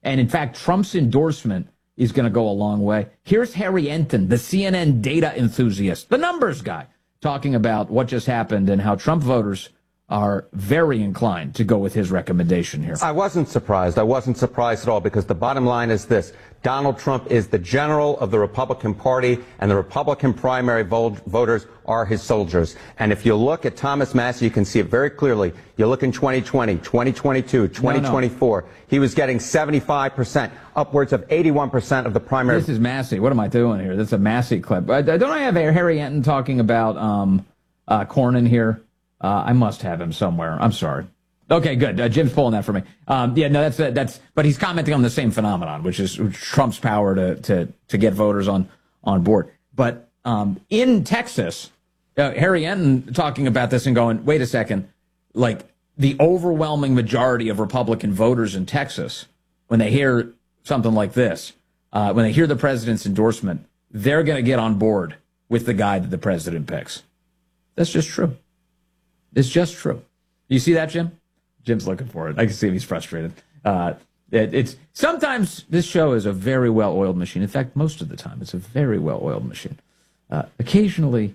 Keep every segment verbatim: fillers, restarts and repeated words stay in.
And in fact, Trump's endorsement is going to go a long way. Here's Harry Enton, the C N N data enthusiast, the numbers guy, talking about what just happened and how Trump voters are very inclined to go with his recommendation here. I wasn't surprised. I wasn't surprised at all, because the bottom line is this. Donald Trump is the general of the Republican Party, and the Republican primary vo- voters are his soldiers. And if you look at Thomas Massie, you can see it very clearly. You look in twenty twenty, twenty twenty-two, twenty twenty-four, no, no. He was getting seventy-five percent, upwards of eighty-one percent of the primary. This is Massie. What am I doing here? This is a Massie clip. Uh, don't I have Harry Enton talking about um, uh, Cornyn here? Uh, I must have him somewhere. I'm sorry. Okay, good. Uh, Jim's pulling that for me. Um, yeah, no, that's uh, that's. But he's commenting on the same phenomenon, which is Trump's power to to to get voters on on board. But um, in Texas, uh, Harry Enton talking about this and going, wait a second, like the overwhelming majority of Republican voters in Texas, when they hear something like this, uh, when they hear the president's endorsement, they're going to get on board with the guy that the president picks. That's just true. It's just true. You see that, Jim? Jim's looking for it. I can see him. He's frustrated. Uh, it, it's sometimes this show is a very well-oiled machine. In fact, most of the time, it's a very well-oiled machine. Uh, occasionally,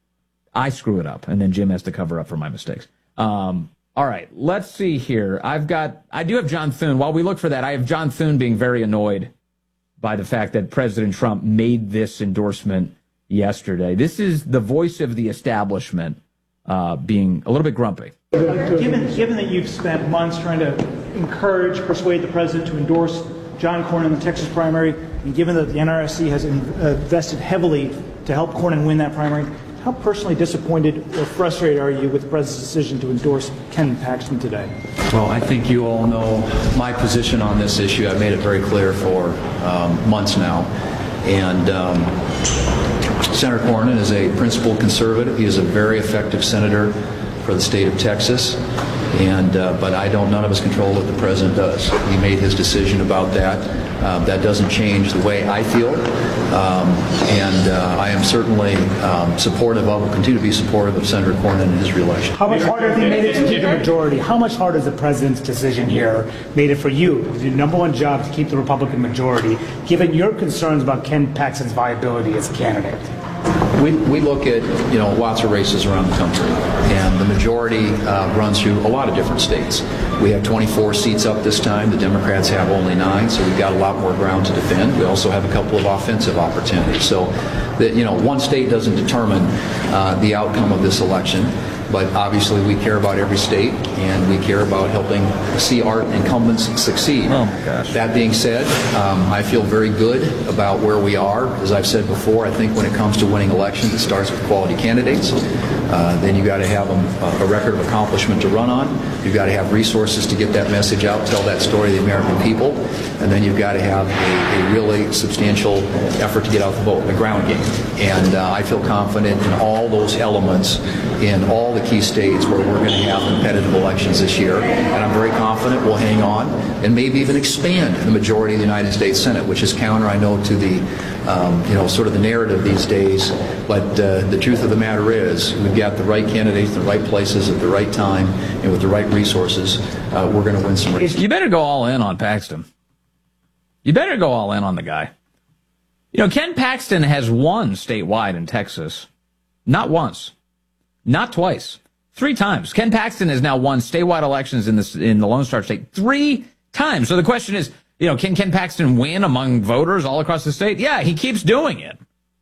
I screw it up, and then Jim has to cover up for my mistakes. Um, all right, let's see here. I've got, I do have John Thune. While we look for that, I have John Thune being very annoyed by the fact that President Trump made this endorsement yesterday. This is the voice of the establishment uh, being a little bit grumpy. Given, given that you've spent months trying to encourage, persuade the president to endorse John Cornyn in the Texas primary, and given that the N R S C has invested heavily to help Cornyn win that primary, how personally disappointed or frustrated are you with the president's decision to endorse Ken Paxton today? Well, I think you all know my position on this issue. I've made it very clear for um, months now. And um, Senator Cornyn is a principled conservative. He is a very effective senator for the state of Texas, and uh, but I don't. None of us control what the president does. He made his decision about that. Uh, that doesn't change the way I feel, um, and uh, I am certainly um, supportive of, will continue to be supportive of Senator Cornyn and his reelection. How much harder has he made it to keep the majority? How much harder has the president's decision here made it for you? Your number one job to keep the Republican majority, given your concerns about Ken Paxton's viability as a candidate. We, we look at, you know, lots of races around the country, and the majority uh, runs through a lot of different states. We have twenty-four seats up this time. The Democrats have only nine, so we've got a lot more ground to defend. We also have a couple of offensive opportunities. So, that, you know, one state doesn't determine uh, the outcome of this election. But obviously we care about every state, and we care about helping see our incumbents succeed. Oh my gosh. That being said, um, I feel very good about where we are. As I've said before, I think when it comes to winning elections, it starts with quality candidates. Uh, then you've got to have them, uh, a record of accomplishment to run on. You've got to have resources to get that message out, tell that story to the American people. And then you've got to have a, a really substantial effort to get out the vote, the ground game. And uh, I feel confident in all those elements in all the key states where we're going to have competitive elections this year. And I'm very confident we'll hang on and maybe even expand the majority of the United States Senate, which is counter, I know, to the, um, you know, sort of the narrative these days. But uh, the truth of the matter is we've got the right candidates in the right places at the right time, and with the right resources, uh, we're going to win some races. You better go all in on Paxton. You better go all in on the guy. You know, Ken Paxton has won statewide in Texas. Not once. Not twice. Three times. Ken Paxton has now won statewide elections in this in the Lone Star State three times. So the question is, you know, can Ken Paxton win among voters all across the state? Yeah, he keeps doing it.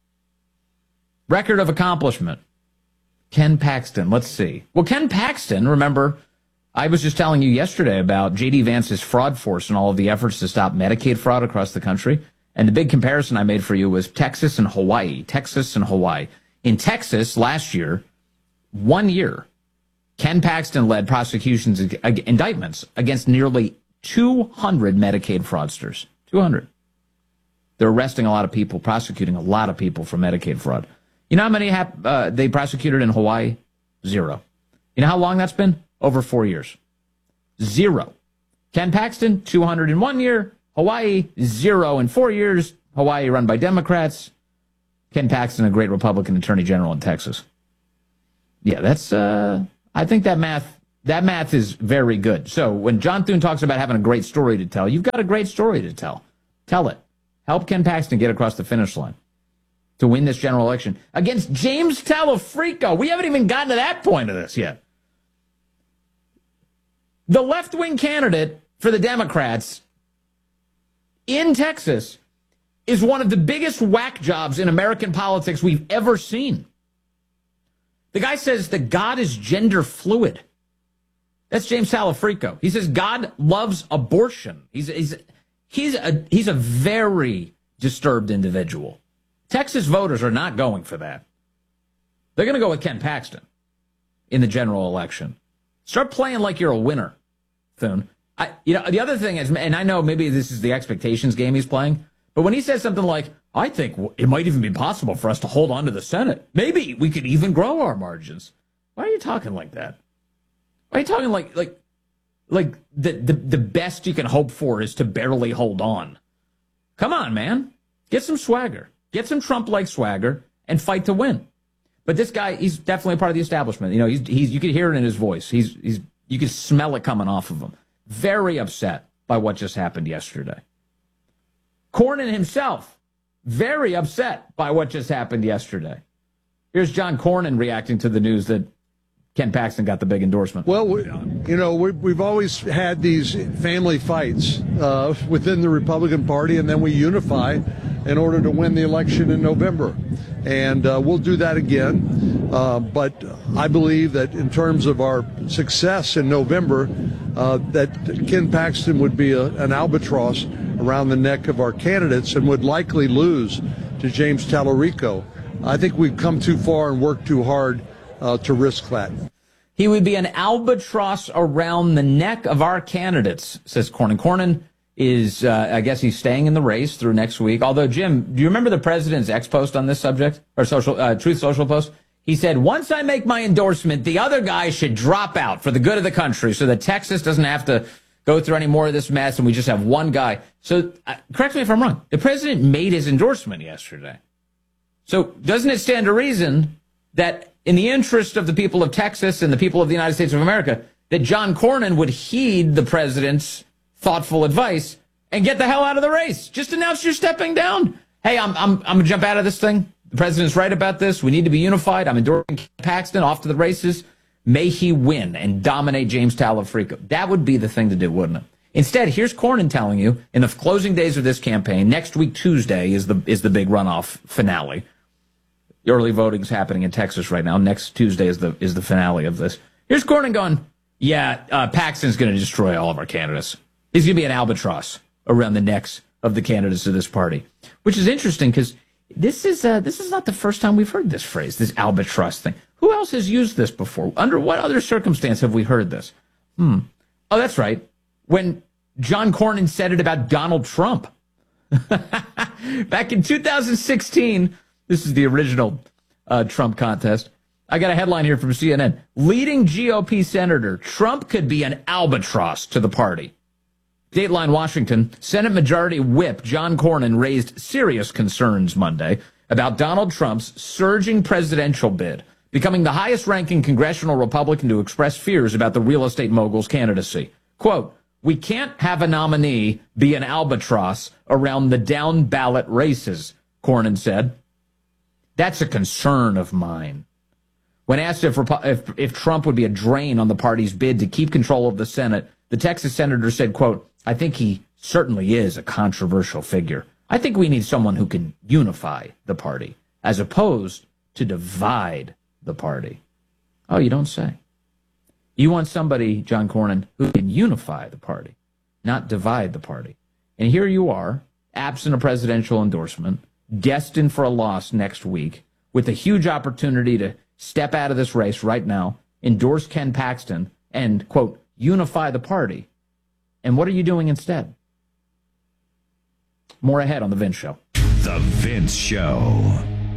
Record of accomplishment. Ken Paxton. Let's see. Well, Ken Paxton, remember, I was just telling you yesterday about J D Vance's fraud force and all of the efforts to stop Medicaid fraud across the country. And the big comparison I made for you was Texas and Hawaii. Texas and Hawaii. In Texas last year, one year, Ken Paxton led prosecutions, indictments against nearly two hundred Medicaid fraudsters. two hundred. They're arresting a lot of people, prosecuting a lot of people for Medicaid fraud. You know how many have, uh, they prosecuted in Hawaii? Zero. You know how long that's been? Over four years. Zero. Ken Paxton, two hundred in one year. Hawaii, zero in four years. Hawaii run by Democrats. Ken Paxton, a great Republican attorney general in Texas. Yeah, that's, uh, I think that math That math is very good. So when John Thune talks about having a great story to tell, you've got a great story to tell. Tell it. Help Ken Paxton get across the finish line to win this general election against James Talafrico. We haven't even gotten to that point of this yet. The left-wing candidate for the Democrats in Texas is one of the biggest whack jobs in American politics we've ever seen. The guy says that God is gender fluid. That's James Talafrico. He says God loves abortion. He's he's he's a he's a very disturbed individual. Texas voters are not going for that. They're going to go with Ken Paxton in the general election. Start playing like you're a winner, Thune. I, you know, the other thing is, and I know maybe this is the expectations game he's playing, but when he says something like, I think it might even be possible for us to hold on to the Senate. Maybe we could even grow our margins. Why are you talking like that? Why are you talking like like like the, the, the best you can hope for is to barely hold on? Come on, man. Get some swagger. Get some Trump-like swagger and fight to win. But this guy, he's definitely a part of the establishment. You know, he's he's you could hear it in his voice. He's he's you could smell it coming off of him. Very upset by what just happened yesterday. Cornyn himself, very upset by what just happened yesterday. Here's John Cornyn reacting to the news that Ken Paxton got the big endorsement. Well, we, you know, we, we've always had these family fights uh, within the Republican Party, and then we unify in order to win the election in November. And uh, we'll do that again. Uh, but I believe that in terms of our success in November, uh, that Ken Paxton would be a, an albatross around the neck of our candidates and would likely lose to James Talarico. I think we've come too far and worked too hard uh, to risk that. He would be an albatross around the neck of our candidates, says Cornyn. Cornyn is, uh, I guess he's staying in the race through next week. Although, Jim, do you remember the president's X post on this subject? Or social uh, Truth Social post? He said, once I make my endorsement, the other guy should drop out for the good of the country so that Texas doesn't have to go through any more of this mess and we just have one guy. So, uh, correct me if I'm wrong. The president made his endorsement yesterday. So, doesn't it stand to reason that in the interest of the people of Texas and the people of the United States of America, that John Cornyn would heed the president's thoughtful advice and get the hell out of the race? Just announce you're stepping down. Hey, I'm I'm I'm gonna jump out of this thing. The president's right about this. We need to be unified. I'm endorsing Paxton off to the races. May he win and dominate James Talafrico. That would be the thing to do, wouldn't it? Instead, here's Cornyn telling you in the closing days of this campaign, next week Tuesday is the is the big runoff finale. Early voting's happening in Texas right now. Next Tuesday is the is the finale of this. Here's Cornyn going, yeah, uh, Paxton's going to destroy all of our candidates. He's going to be an albatross around the necks of the candidates of this party, which is interesting because this is uh, this is not the first time we've heard this phrase, this albatross thing. Who else has used this before? Under what other circumstance have we heard this? Hmm. Oh, that's right. When John Cornyn said it about Donald Trump. Back in two thousand sixteen, this is the original uh, Trump contest. I got a headline here from C N N. Leading G O P senator, Trump could be an albatross to the party. Dateline Washington, Senate Majority Whip John Cornyn raised serious concerns Monday about Donald Trump's surging presidential bid, becoming the highest-ranking congressional Republican to express fears about the real estate mogul's candidacy. Quote, we can't have a nominee be an albatross around the down-ballot races, Cornyn said. That's a concern of mine. When asked if, if, if Trump would be a drain on the party's bid to keep control of the Senate, the Texas senator said, quote, I think he certainly is a controversial figure. I think we need someone who can unify the party, as opposed to divide the party. Oh, you don't say. You want somebody, John Cornyn, who can unify the party, not divide the party. And here you are, absent a presidential endorsement, destined for a loss next week, with a huge opportunity to step out of this race right now, endorse Ken Paxton, and, quote, unify the party. And what are you doing instead? More ahead on The Vince Show. The Vince Show.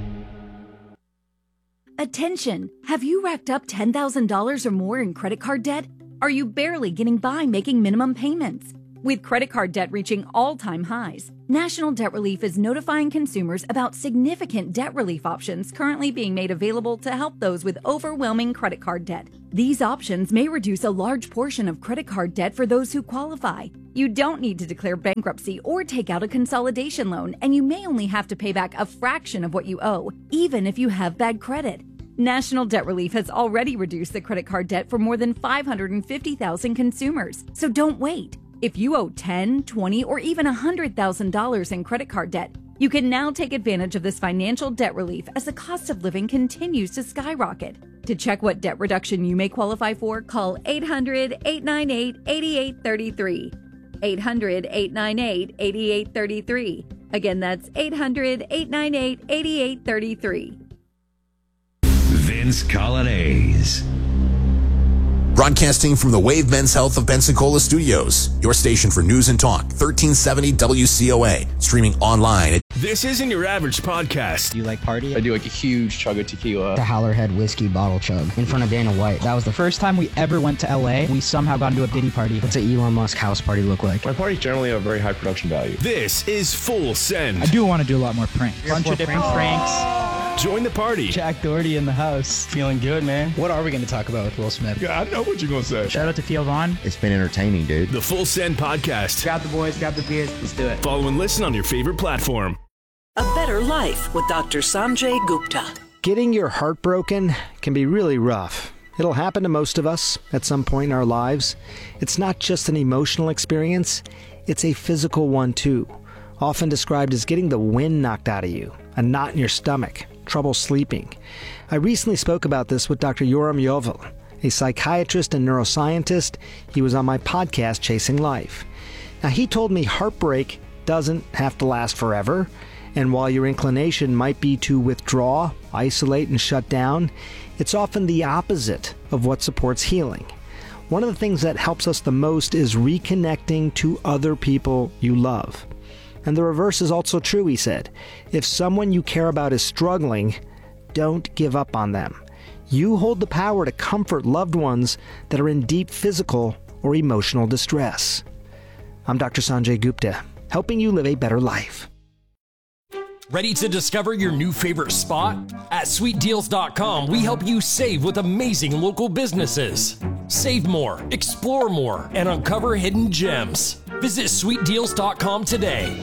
Attention! Have you racked up ten thousand dollars or more in credit card debt? Are you barely getting by making minimum payments? with credit card debt reaching all-time highs, National Debt Relief is notifying consumers about significant debt relief options currently being made available to help those with overwhelming credit card debt. These options may reduce a large portion of credit card debt for those who qualify. You don't need to declare bankruptcy or take out a consolidation loan, and you may only have to pay back a fraction of what you owe, even if you have bad credit. National Debt Relief has already reduced the credit card debt for more than five hundred fifty thousand consumers, so don't wait. If you owe ten thousand dollars, twenty thousand dollars, or even one hundred thousand dollars in credit card debt, you can now take advantage of this financial debt relief as the cost of living continues to skyrocket. To check what debt reduction you may qualify for, call eight hundred, eight nine eight, eight eight three three. eight hundred, eight nine eight, eight eight three three. Again, that's eight hundred, eight nine eight, eight eight three three. Vince Colonnese. Broadcasting from the Wave Men's Health of Pensacola Studios, your station for news and talk, thirteen seventy W C O A, streaming online. This isn't your average podcast. Do you like party? I do like a huge chug of tequila. The Howlerhead whiskey bottle chug in front of Dana White. That was the first time we ever went to L A. We somehow got into a Diddy party. What's an Elon Musk house party look like? My parties generally have very high production value. This is Full Send. I do want to do a lot more pranks. A bunch of different pranks. Join the party. Jack Doherty in the house. Feeling good, man. What are we going to talk about with Will Smith? Yeah, I know what you're going to say. Shout out to Theo Vaughn. It's been entertaining, dude. The Full Send Podcast. Grab the boys, grab the beers. Let's do it. Follow and listen on your favorite platform. A Better Life with Doctor Sanjay Gupta. Getting your heart broken can be really rough. It'll happen to most of us at some point in our lives. It's not just an emotional experience, it's a physical one too. Often described as getting the wind knocked out of you, a knot in your stomach, trouble sleeping. I recently spoke about this with Doctor Yoram Yovel, a psychiatrist and neuroscientist. He was on my podcast, Chasing Life. Now, he told me heartbreak doesn't have to last forever, and while your inclination might be to withdraw, isolate, and shut down, it's often the opposite of what supports healing. One of the things that helps us the most is reconnecting to other people you love. And the reverse is also true, he said. If someone you care about is struggling, don't give up on them. You hold the power to comfort loved ones that are in deep physical or emotional distress. I'm Doctor Sanjay Gupta, helping you live a better life. Ready to discover your new favorite spot? At sweet deals dot com, we help you save with amazing local businesses. Save more, explore more, and uncover hidden gems. Visit sweet deals dot com today.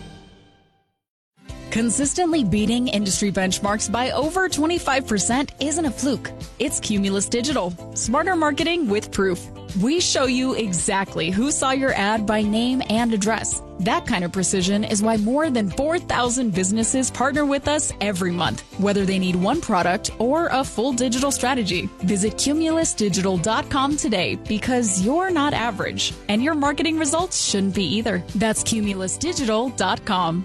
Consistently beating industry benchmarks by over twenty-five percent isn't a fluke. It's Cumulus Digital. Smarter marketing with proof. We show you exactly who saw your ad by name and address. That kind of precision is why more than four thousand businesses partner with us every month, whether they need one product or a full digital strategy. Visit Cumulus Digital dot com today because you're not average, and your marketing results shouldn't be either. That's Cumulus Digital dot com.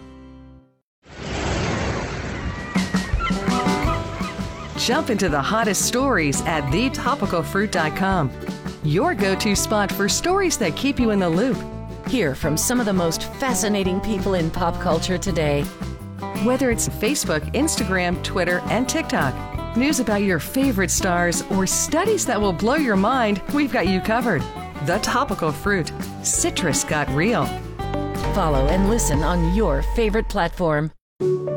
Jump into the hottest stories at the topical fruit dot com. Your go-to spot for stories that keep you in the loop. Hear from some of the most fascinating people in pop culture today. Whether it's Facebook, Instagram, Twitter, and TikTok, news about your favorite stars, or studies that will blow your mind, we've got you covered. The Topical Fruit. Citrus got real. Follow and listen on your favorite platform.